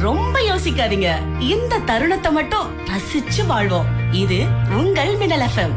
ரொம்ப யோசிக்காதீங்க. இந்த தருணத்தை மட்டும் ரசிச்சு வாழ்வோம். இது உங்கள் மின்னல் FM.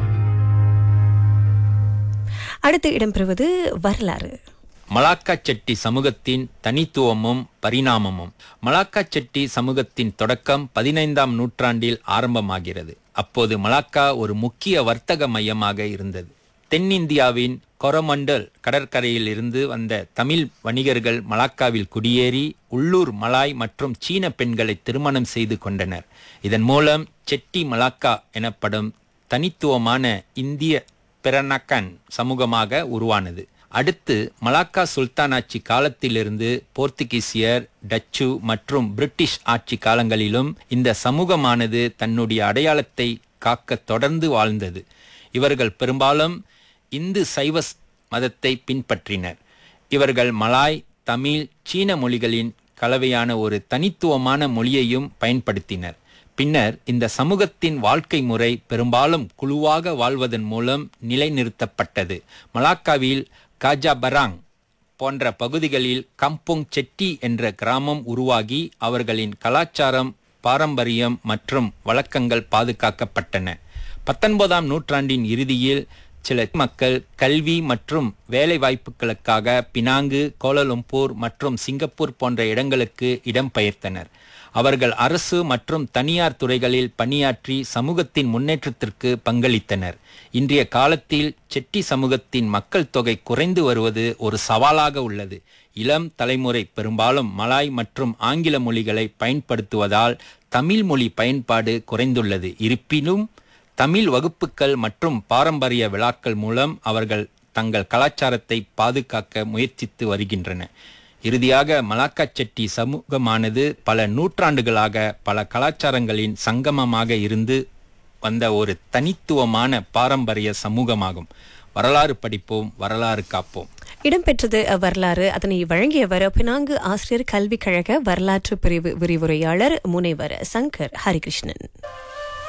அடுத்து இடம்பெறுவது வரலாறு. மலாக்கா செட்டி சமூகத்தின் தனித்துவமும் பரிணாமமும். மலாக்கா செட்டி சமூகத்தின் தொடக்கம் 15ஆம் நூற்றாண்டில் ஆரம்பமாகிறது. அப்போது மலாக்கா ஒரு முக்கிய வர்த்தக மையமாக இருந்தது. தென்னிந்தியாவின் கொரமண்டல் கடற்கரையில் இருந்து வந்த தமிழ் வணிகர்கள் மலாக்காவில் குடியேறி உள்ளூர் மலாய் மற்றும் சீன பெண்களை திருமணம் செய்து கொண்டனர். இதன் மூலம் செட்டி மலாக்கா எனப்படும் தனித்துவமான இந்திய பெரனக்கன் சமூகமாக உருவானது. அடுத்து மலாக்கா சுல்தானாட்சி காலத்திலிருந்து போர்த்துகீசியர், டச்சு மற்றும் பிரிட்டிஷ் ஆட்சி காலங்களிலும் இந்த சமூகமானது தன்னுடைய அடையாளத்தை காக்க தொடர்ந்து வாழ்ந்தது. இவர்கள் பெரும்பாலும் இந்து சைவ மதத்தை பின்பற்றினர். இவர்கள் மலாய், தமிழ், சீன மொழிகளின் கலவையான ஒரு தனித்துவமான மொழியையும் பயன்படுத்தினர். பின்னர் இந்த சமூகத்தின் வாழ்க்கை முறை பெரும்பாலும் குழுவாக வாழ்வதன் மூலம் நிலைநிறுத்தப்பட்டது. மலாக்காவில் காஜாபராங் போன்ற பகுதிகளில் கம்போங் செட்டி என்ற கிராமம் உருவாகி அவர்களின் கலாச்சாரம், பாரம்பரியம் மற்றும் வழக்கங்கள் பாதுகாக்கப்பட்டன. 19ஆம் நூற்றாண்டின் இறுதியில் சில மக்கள் கல்வி மற்றும் வேலை வாய்ப்புகளுக்காக பினாங்கு, கோலாலம்பூர் மற்றும் சிங்கப்பூர் போன்ற இடங்களுக்கு இடம்பெயர்த்தனர். அவர்கள் அரசு மற்றும் தனியார் துறைகளில் பணியாற்றி சமூகத்தின் முன்னேற்றத்திற்கு பங்களித்தனர். இன்றைய காலத்தில் செட்டி சமூகத்தின் மக்கள் தொகை குறைந்து வருவது ஒரு சவாலாக உள்ளது. இளம் தலைமுறை பெரும்பாலும் மலாய் மற்றும் ஆங்கில மொழிகளை பயன்படுத்துவதால் தமிழ் மொழி பயன்பாடு குறைந்துள்ளது. இருப்பினும் தமிழ் வகுப்புகள் மற்றும் பாரம்பரிய விழாக்கள் மூலம் அவர்கள் தங்கள் கலாச்சாரத்தை பாதுகாக்க முயற்சித்து வருகின்றன. இறுதியாக மலாக்கா செட்டி சமூகமானது பல நூற்றாண்டுகளாக பல கலாச்சாரங்களின் சங்கமமாக இருந்து வந்த ஒரு தனித்துவமான பாரம்பரிய சமூகமாகும். வரலாறு படிப்போம், வரலாறு காப்போம். இடம்பெற்றது வரலாறு. அதனை வழங்கியவர் பினாங்கு ஆசிரியர் கல்விக் கழக வரலாற்று பிரிவு விரிவுரையாளர் முனைவர் சங்கர் ஹரிகிருஷ்ணன்.